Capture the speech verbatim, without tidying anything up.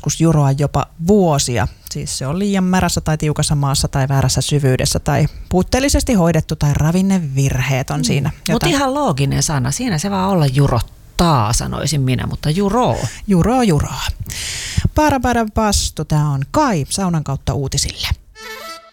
joskus juroa jopa vuosia. Siis se on liian märässä tai tiukassa maassa tai väärässä syvyydessä tai puutteellisesti hoidettu tai ravinnevirheet on siinä. Mutta ihan looginen sana. Siinä se vaan olla jurottaa, sanoisin minä, mutta juroo. Juroo, juroa. Para para pastu, tää on Kai saunan kautta uutisille.